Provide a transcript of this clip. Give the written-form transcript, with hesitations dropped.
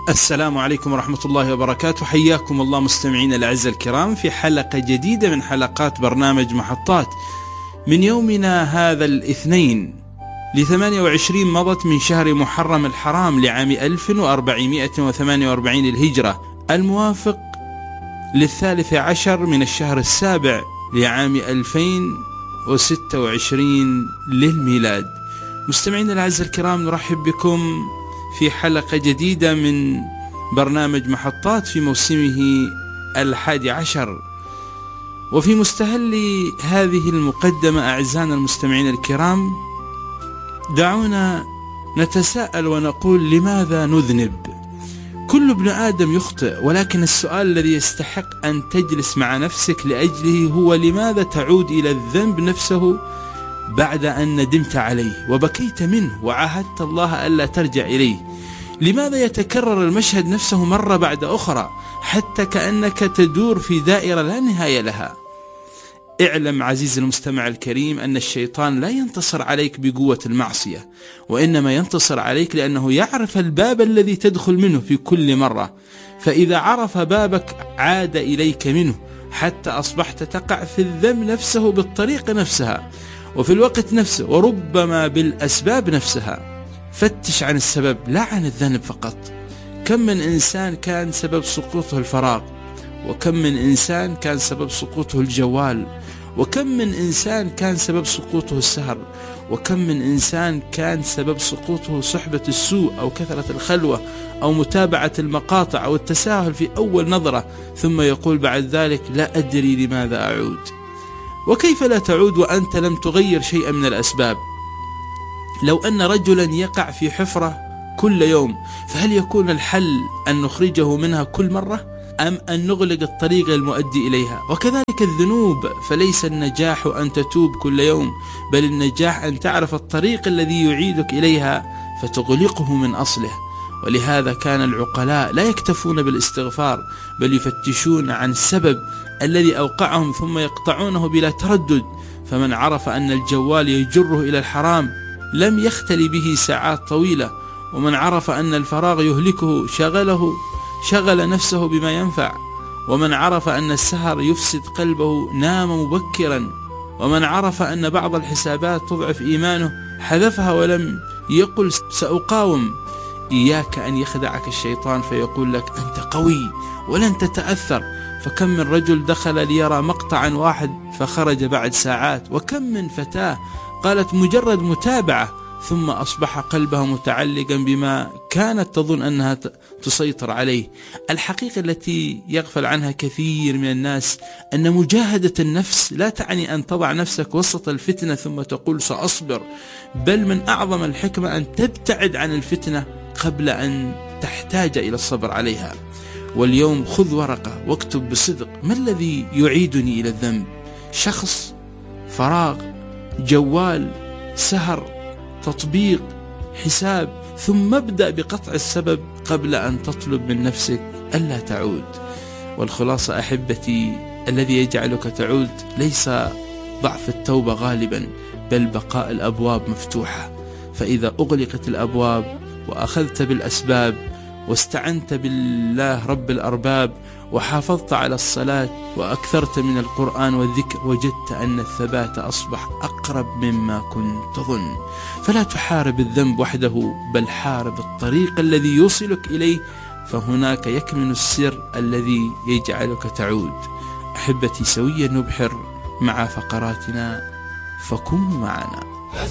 السلام عليكم ورحمة الله وبركاته. حياكم الله مستمعين الأعزاء الكرام في حلقة جديدة من حلقات برنامج محطات من يومنا هذا الاثنين ل28 مضت من شهر محرم الحرام لعام 1448 الهجرة، الموافق لل13 من الشهر السابع لعام 2026 للميلاد. مستمعين الأعزاء الكرام، نرحب بكم في حلقة جديدة من برنامج محطات في موسمه 11. وفي مستهل هذه المقدمة أعزائنا المستمعين الكرام، دعونا نتساءل ونقول: لماذا نذنب؟ كل ابن آدم يخطئ، ولكن السؤال الذي يستحق أن تجلس مع نفسك لأجله هو: لماذا تعود إلى الذنب نفسه بعد أن ندمت عليه وبكيت منه وعاهدت الله ألا ترجع إليه؟ لماذا يتكرر المشهد نفسه مرة بعد أخرى حتى كأنك تدور في دائرة لا نهاية لها؟ اعلم عزيزي المستمع الكريم أن الشيطان لا ينتصر عليك بقوة المعصية، وإنما ينتصر عليك لأنه يعرف الباب الذي تدخل منه في كل مرة، فإذا عرف بابك عاد إليك منه حتى أصبحت تقع في الذنب نفسه بالطريقة نفسها وفي الوقت نفسه وربما بالأسباب نفسها. فتش عن السبب لا عن الذنب فقط. كم من إنسان كان سبب سقوطه الفراغ، وكم من إنسان كان سبب سقوطه الجوال، وكم من إنسان كان سبب سقوطه السهر، وكم من إنسان كان سبب سقوطه صحبة السوء أو كثرة الخلوة أو متابعة المقاطع أو التساهل في أول نظرة، ثم يقول بعد ذلك: لا أدري لماذا أعود. وكيف لا تعود وأنت لم تغير شيئا من الأسباب؟ لو أن رجلا يقع في حفرة كل يوم، فهل يكون الحل أن نخرجه منها كل مرة، أم أن نغلق الطريق المؤدي إليها؟ وكذلك الذنوب، فليس النجاح أن تتوب كل يوم، بل النجاح أن تعرف الطريق الذي يعيدك إليها فتغلقه من أصله. ولهذا كان العقلاء لا يكتفون بالاستغفار، بل يفتشون عن السبب الذي أوقعهم ثم يقطعونه بلا تردد. فمن عرف أن الجوال يجره إلى الحرام لم يختل به ساعات طويلة، ومن عرف أن الفراغ يهلكه شغل نفسه بما ينفع، ومن عرف أن السهر يفسد قلبه نام مبكرا، ومن عرف أن بعض الحسابات تضعف إيمانه حذفها ولم يقل سأقاوم. إياك أن يخدعك الشيطان فيقول لك: أنت قوي ولن تتأثر. فكم من رجل دخل ليرى مقطعا واحد فخرج بعد ساعات، وكم من فتاة قالت مجرد متابعة ثم أصبح قلبها متعلقا بما كانت تظن أنها تسيطر عليه. الحقيقة التي يغفل عنها كثير من الناس أن مجاهدة النفس لا تعني أن تضع نفسك وسط الفتنة ثم تقول سأصبر، بل من أعظم الحكمة أن تبتعد عن الفتنة قبل أن تحتاج إلى الصبر عليها. واليوم خذ ورقة واكتب بصدق: ما الذي يعيدني إلى الذنب؟ شخص، فراغ، جوال، سهر، تطبيق، حساب، ثم ابدأ بقطع السبب قبل أن تطلب من نفسك ألا تعود. والخلاصة أحبتي، الذي يجعلك تعود ليس ضعف التوبة غالبا، بل بقاء الأبواب مفتوحة. فإذا أغلقت الأبواب وأخذت بالأسباب واستعنت بالله رب الأرباب وحافظت على الصلاة وأكثرت من القرآن والذكر، وجدت أن الثبات أصبح أقرب مما كنت تظن. فلا تحارب الذنب وحده، بل حارب الطريق الذي يوصلك إليه، فهناك يكمن السر الذي يجعلك تعود. أحبتي، سويا نبحر مع فقراتنا، فكونوا معنا.